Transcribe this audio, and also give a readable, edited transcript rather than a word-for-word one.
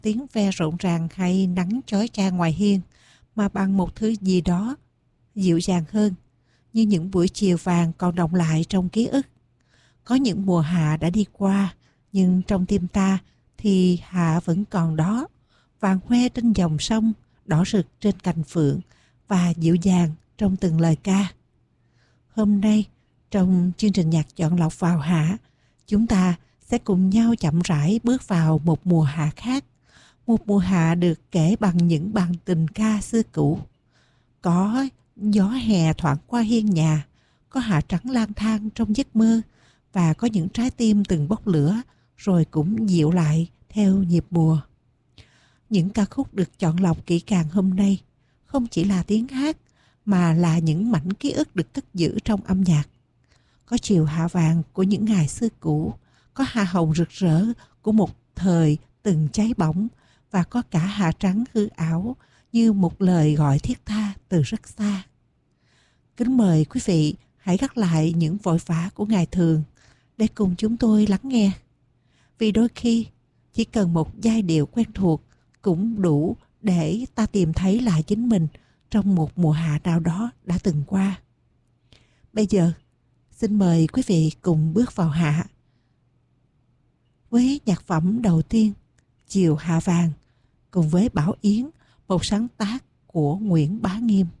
tiếng ve rộn ràng hay nắng chói chang ngoài hiên, mà bằng một thứ gì đó dịu dàng hơn, như những buổi chiều vàng còn đọng lại trong ký ức. Có những mùa hạ đã đi qua, nhưng trong tim ta thì hạ vẫn còn đó, vàng hoe trên dòng sông, đỏ rực trên cành phượng và dịu dàng trong từng lời ca. Hôm nay, trong chương trình nhạc chọn lọc vào hạ, chúng ta sẽ cùng nhau chậm rãi bước vào một mùa hạ khác. Một mùa hạ được kể bằng những bài tình ca xưa cũ. Có gió hè thoảng qua hiên nhà, có hạ trắng lang thang trong giấc mơ, và có những trái tim từng bốc lửa rồi cũng dịu lại theo nhịp mùa. Những ca khúc được chọn lọc kỹ càng hôm nay không chỉ là tiếng hát, mà là những mảnh ký ức được cất giữ trong âm nhạc. Có chiều hạ vàng của những ngày xưa cũ, có hạ hồng rực rỡ của một thời từng cháy bỏng, và có cả hạ trắng hư ảo như một lời gọi thiết tha từ rất xa. Kính mời quý vị hãy gác lại những vội vã của ngày thường để cùng chúng tôi lắng nghe. Vì đôi khi chỉ cần một giai điệu quen thuộc cũng đủ để ta tìm thấy lại chính mình trong một mùa hạ nào đó đã từng qua. Bây giờ, xin mời quý vị cùng bước vào hạ với nhạc phẩm đầu tiên, Chiều Hạ Vàng, cùng với Bảo Yến, một sáng tác của Nguyễn Bá Nghiêm.